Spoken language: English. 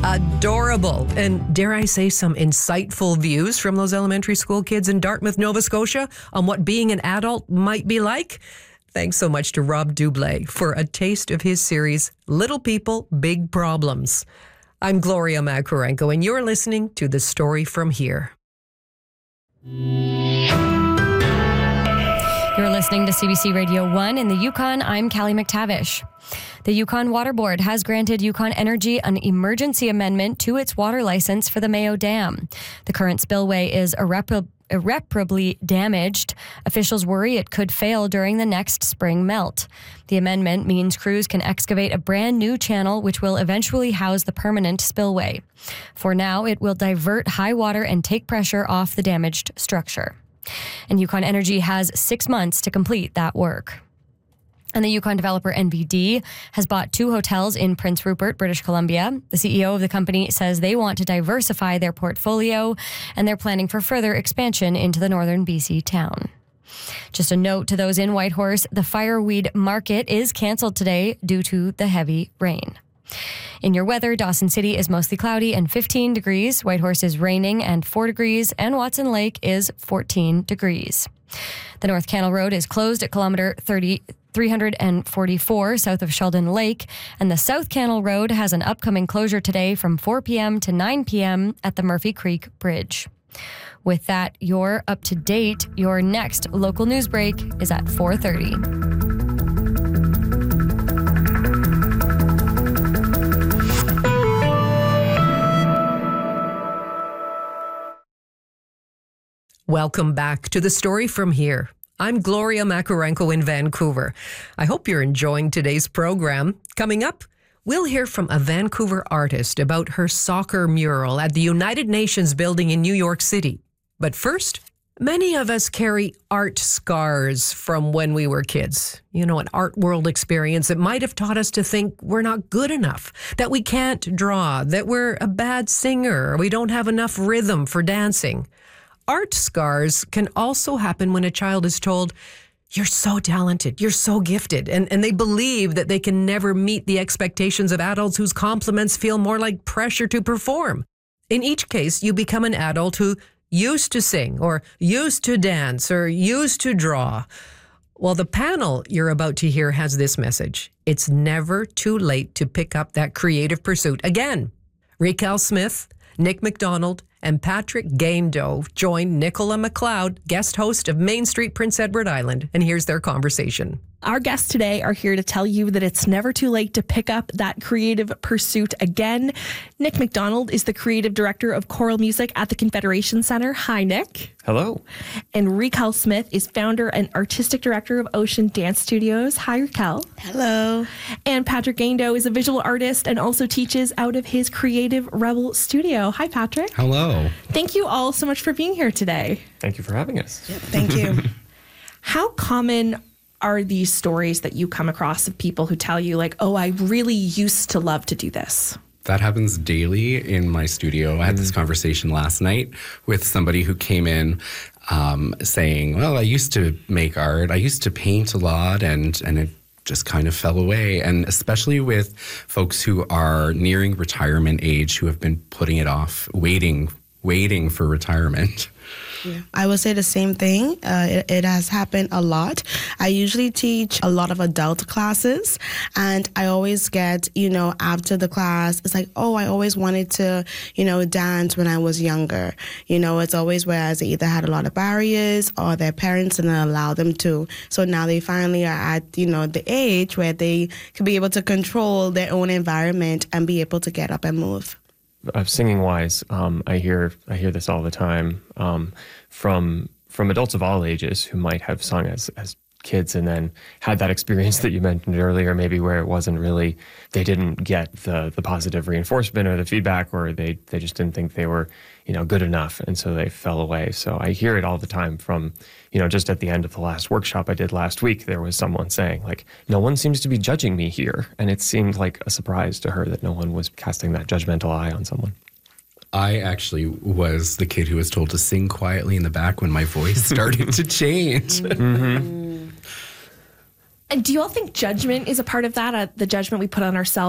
Adorable. And dare I say, some insightful views from those elementary school kids in Dartmouth, Nova Scotia on what being an adult might be like. Thanks so much to Rob Dublé for a taste of his series, Little People, Big Problems. I'm Gloria Macarenko, and you're listening to The Story From Here. You're listening to CBC Radio 1 in the Yukon. I'm Callie McTavish. The Yukon Water Board has granted Yukon Energy an emergency amendment to its water license for the Mayo Dam. The current spillway is irreparably damaged. Officials worry it could fail during the next spring melt. The amendment means crews can excavate a brand new channel which will eventually house the permanent spillway. For now, it will divert high water and take pressure off the damaged structure. And Yukon Energy has 6 months to complete that work. And the Yukon developer NVD has bought 2 hotels in Prince Rupert, British Columbia. The CEO of the company says they want to diversify their portfolio, and they're planning for further expansion into the northern BC town. Just a note to those in Whitehorse, the fireweed market is canceled today due to the heavy rain. In your weather, Dawson City is mostly cloudy and 15 degrees. Whitehorse is raining and 4 degrees, and Watson Lake is 14 degrees. The North Canal Road is closed at kilometer 344 south of Sheldon Lake, and the South Canal Road has an upcoming closure today from 4 p.m. to 9 p.m. at the Murphy Creek Bridge. With that, you're up to date. Your next local news break is at 4:30. Welcome back to The Story From Here. I'm Gloria Macarenko in Vancouver. I hope you're enjoying today's program. Coming up, we'll hear from a Vancouver artist about her soccer mural at the United Nations building in New York City. But first, many of us carry art scars from when we were kids. You know, an art world experience that might have taught us to think we're not good enough, that we can't draw, that we're a bad singer, or we don't have enough rhythm for dancing. Art scars can also happen when a child is told, you're so talented, you're so gifted, and they believe that they can never meet the expectations of adults whose compliments feel more like pressure to perform. In each case, you become an adult who used to sing, or used to dance, or used to draw. Well, the panel you're about to hear has this message. It's never too late to pick up that creative pursuit again. Raquel Smith, Nick McDonald, and Patrick Gaindoe joined Nicola McLeod, guest host of Main Street, Prince Edward Island, and here's their conversation. Our guests today are here to tell you that it's never too late to pick up that creative pursuit again. Nick McDonald is the creative director of choral music at the Confederation Center. Hi, Nick. Hello. And Raquel Smith is founder and artistic director of Ocean Dance Studios. Hi, Raquel. Hello. And Patrick Gaindoe is a visual artist and also teaches out of his Creative Rebel studio. Hi, Patrick. Hello. Thank you all so much for being here today. Thank you for having us. Yep, thank you. How common are these stories that you come across of people who tell you like, oh, I really used to love to do this? That happens daily in my studio. I had this conversation last night with somebody who came in saying, well, I used to make art. I used to paint a lot and it just kind of fell away. And especially with folks who are nearing retirement age, who have been putting it off, waiting for retirement. Yeah. I would say the same thing. It has happened a lot. I usually teach a lot of adult classes, and I always get, after the class, it's like, oh, I always wanted to, dance when I was younger. It's always whereas they either had a lot of barriers or their parents didn't allow them to. So now they finally are at, the age where they can be able to control their own environment and be able to get up and move. Singing wise, I hear this all the time from adults of all ages who might have sung as kids and then had that experience that you mentioned earlier, maybe where it wasn't really, they didn't get the positive reinforcement or the feedback, or they just didn't think they were, good enough. And so they fell away. So I hear it all the time from, just at the end of the last workshop I did last week, there was someone saying like, no one seems to be judging me here. And it seemed like a surprise to her that no one was casting that judgmental eye on someone. I actually was the kid who was told to sing quietly in the back when my voice started to change. And do you all think judgment is a part of that, the judgment we put on ourselves